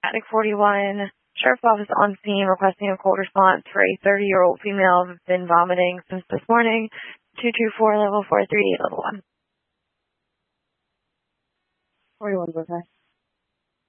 Attic 41, Sheriff's Office on scene requesting a cold response for a 30-year-old female who's been vomiting since this morning. 224, level 438, level 1. 41, okay.